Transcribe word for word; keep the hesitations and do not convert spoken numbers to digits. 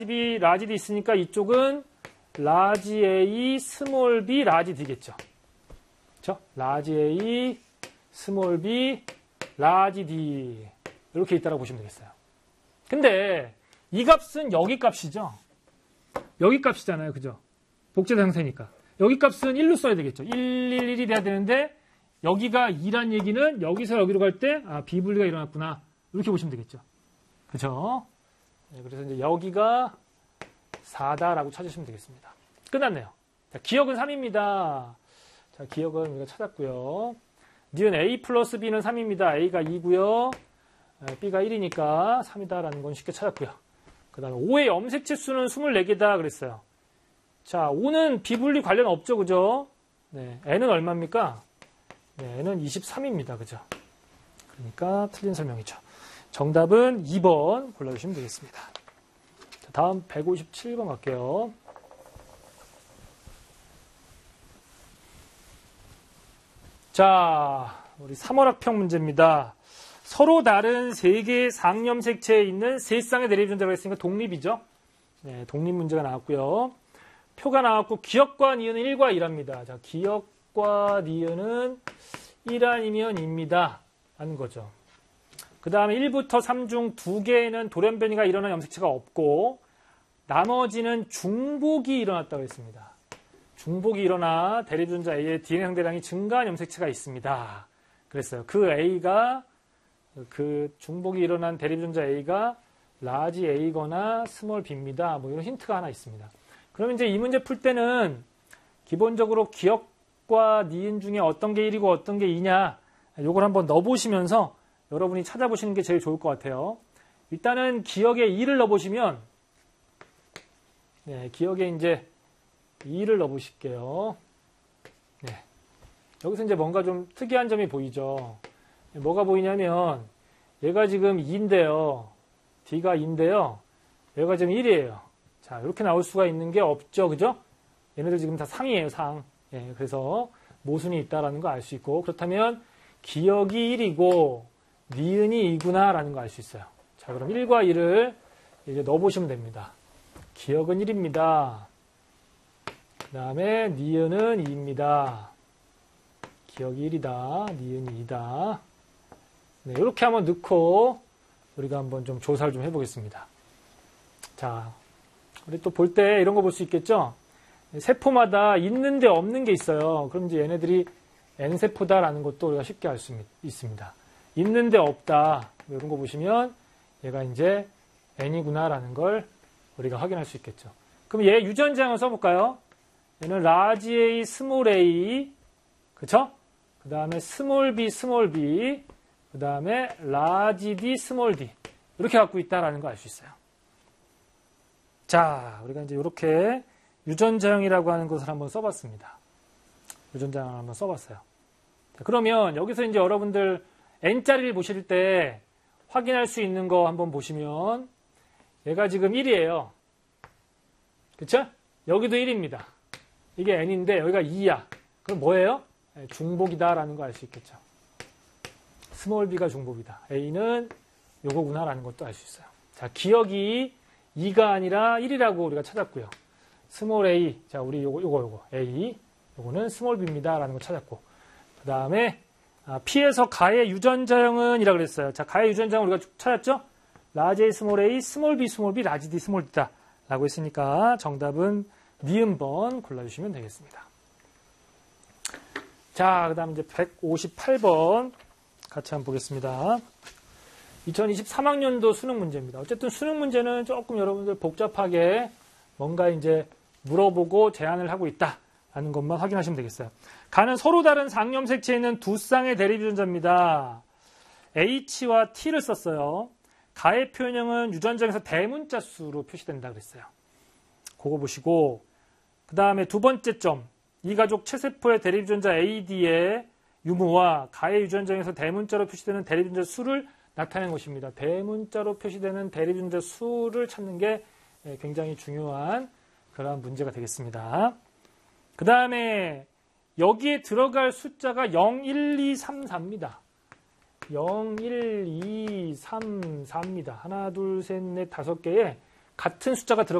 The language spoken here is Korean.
B, 라지 D 있으니까 이쪽은 라지 A, 스몰 b, 라지 D겠죠. 그렇죠? 라지 A, 스몰 b, 라지 D 이렇게 있다고 보시면 되겠어요. 근데 이 값은 여기 값이죠. 여기 값이잖아요. 그죠? 복제된 상태니까. 여기 값은 일로 써야 되겠죠. 일, 일, 일이 돼야 되는데 여기가 이란 얘기는 여기서 여기로 갈 때 아, 비분리가 일어났구나. 이렇게 보시면 되겠죠. 그렇죠? 네, 그래서 이제 여기가 사다라고 찾으시면 되겠습니다. 끝났네요. 자, 기억은 삼입니다. 자, 기억은 우리가 찾았고요. 니은 A 플러스 B는 삼입니다. A가 이고요. B가 일이니까 삼이다라는 건 쉽게 찾았고요. 그 다음에 오의 염색체 수는 이십사 개다 그랬어요. 자, 오는 비분리 관련 없죠. 그죠? 네, N은 얼마입니까? 네, N은 이십삼입니다. 그죠? 그러니까 틀린 설명이죠. 정답은 이 번 골라주시면 되겠습니다. 자, 다음 백오십칠 번 갈게요. 자, 우리 삼월학평 문제입니다. 서로 다른 세 개의 상염색체에 있는 세 쌍의 대립존재라고 했으니까 독립이죠. 네, 독립 문제가 나왔고요. 표가 나왔고 기억과 니은은 일과 이랍니다. 자, 기억과 니은은 일 아니면 입니다. 라는 거죠. 그 다음에 일부터 삼 중 두 개에는 돌연변이가 일어난 염색체가 없고 나머지는 중복이 일어났다고 했습니다. 중복이 일어나 대립존재 A의 디엔에이 상대량이 증가한 염색체가 있습니다. 그랬어요. 그 A가 그 중복이 일어난 대립존재 A가 라지 A거나 스몰 B입니다. 뭐 이런 힌트가 하나 있습니다. 그러면 이제 이 문제 풀 때는 기본적으로 기억과 니은 중에 어떤 게 일이고 어떤 게 이냐 요걸 한번 넣어보시면서 여러분이 찾아보시는 게 제일 좋을 것 같아요. 일단은 기억에 이를 넣어보시면 네, 기억에 이제 이를 넣어보실게요. 네. 여기서 이제 뭔가 좀 특이한 점이 보이죠. 뭐가 보이냐면 얘가 지금 이인데요. D가 이인데요. 얘가 지금 일이에요. 자, 이렇게 나올 수가 있는 게 없죠. 그죠? 얘네들 지금 다 상이에요. 상. 예, 그래서 모순이 있다라는 거 알 수 있고 그렇다면 기억이 일이고 니은이 이구나 라는 거 알 수 있어요. 자, 그럼 일과 이를 이제 넣어보시면 됩니다. 기억은 일입니다. 그 다음에 니은은 이입니다. 기억이 일이다. 니은이 이다. 네, 이렇게 한번 넣고 우리가 한번 좀 조사를 좀 해보겠습니다. 자, 우리 또 볼 때 이런 거 볼 수 있겠죠? 세포마다 있는데 없는 게 있어요. 그럼 이제 얘네들이 N세포다라는 것도 우리가 쉽게 알 수 있습니다. 있는데 없다. 이런 거 보시면 얘가 이제 N이구나라는 걸 우리가 확인할 수 있겠죠. 그럼 얘 유전자형을 써볼까요? 얘는 라지 A, 스몰 a, 그쵸? 그 다음에 스몰 b, 스몰 b, 그 다음에 라지 D, 스몰 d. 이렇게 갖고 있다라는 거 알 수 있어요. 자, 우리가 이제 이렇게 유전자형이라고 하는 것을 한번 써봤습니다. 유전자형을 한번 써봤어요. 자, 그러면 여기서 이제 여러분들 N자리를 보실 때 확인할 수 있는 거 한번 보시면 얘가 지금 일이에요. 그쵸? 여기도 일입니다. 이게 N인데 여기가 이야. 그럼 뭐예요? 중복이다라는 거 알 수 있겠죠. 스몰 b가 중복이다. A는 요거구나라는 것도 알 수 있어요. 자, 기억이 이가 아니라 일이라고 우리가 찾았고요. 스몰 a, 자, 우리 요거, 요거, 요거, A, 요거는 스몰 b입니다라는 거 찾았고. 그 다음에, 아, P에서 가의 유전자형은 이라고 그랬어요. 자, 가의 유전자형 우리가 찾았죠? 라지 A, 스몰 a, 스몰 b, 스몰 b, 라지 D, 스몰 d다. 라고 했으니까 정답은 니은번 골라주시면 되겠습니다. 자, 그 다음 이제 백오십팔 번 같이 한번 보겠습니다. 이천이십삼 학년도 수능 문제입니다. 어쨌든 수능 문제는 조금 여러분들 복잡하게 뭔가 이제 물어보고 제안을 하고 있다라는 것만 확인하시면 되겠어요. 가는 서로 다른 상염색체에 있는 두 쌍의 대립유전자입니다. H와 T를 썼어요. 가의 표현형은 유전자에서 대문자 수로 표시된다 그랬어요. 그거 보시고 그 다음에 두 번째 점, 이 가족 체세포의 대립유전자 A, D의 유무와 가의 유전자에서 대문자로 표시되는 대립유전자 수를 나타내는 것입니다. 대문자로 표시되는 대립유전자 수를 찾는 게 굉장히 중요한 그러한 문제가 되겠습니다. 그 다음에 여기에 들어갈 숫자가 영, 일, 이, 삼, 사입니다. 영, 일, 이, 삼, 사입니다. 하나, 둘, 셋, 넷, 다섯 개의 같은 숫자가 들어